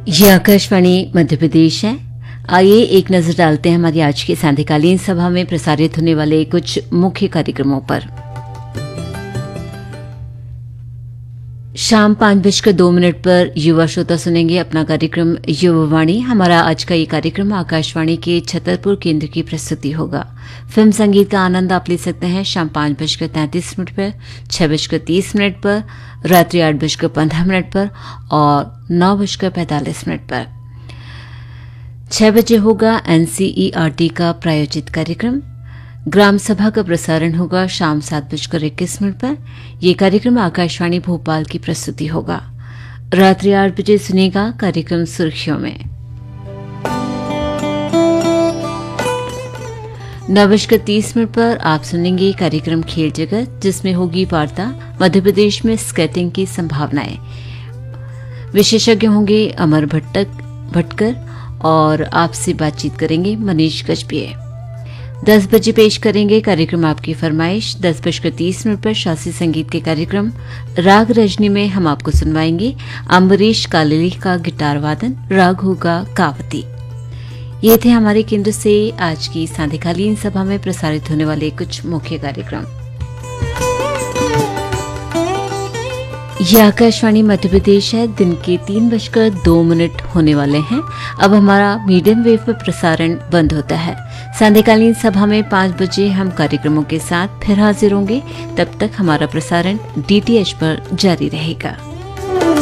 ये आकाशवाणी मध्य प्रदेश है। आइए एक नजर डालते हैं हमारी आज की सांध्यकालीन सभा में प्रसारित होने वाले कुछ मुख्य कार्यक्रमों पर। शाम 5:02 पर युवा श्रोता सुनेंगे अपना कार्यक्रम युवावाणी। हमारा आज का ये कार्यक्रम आकाशवाणी के छतरपुर केंद्र की प्रस्तुति होगा। फिल्म संगीत का आनंद आप ले सकते हैं शाम 5:33 पर, 6:30 पर, रात्रि 8:15 पर और 9:45 पर। 6 बजे होगा NCERT का प्रायोजित कार्यक्रम। ग्राम सभा का प्रसारण होगा शाम 7:21 पर। यह कार्यक्रम आकाशवाणी भोपाल की प्रस्तुति होगा। रात्रि 8 बजे सुनेगा कार्यक्रम सुर्खियों में। 9:30 पर आप सुनेंगे कार्यक्रम खेल जगत, जिसमें होगी वार्ता मध्य प्रदेश में स्केटिंग की संभावनाएं। विशेषज्ञ होंगे अमर भटकर और आपसे बातचीत करेंगे मनीष गजबिये। 10 बजे पेश करेंगे कार्यक्रम आपकी फरमाइश। 10:30 पर शास्त्रीय संगीत के कार्यक्रम राग रजनी में हम आपको सुनवाएंगे अम्बरीश कालेली का गिटार वादन। राग होगा कावती। ये थे हमारे केंद्र से आज की सांध्यकालीन सभा में प्रसारित होने वाले कुछ मुख्य कार्यक्रम। ये आकाशवाणी मध्य प्रदेश है। दिन के 3:02 होने वाले हैं। अब हमारा मीडियम वेव पर प्रसारण बंद होता है। सांध्यकालीन सभा में 5 बजे हम कार्यक्रमों के साथ फिर हाजिर होंगे। तब तक हमारा प्रसारण DTH पर जारी रहेगा।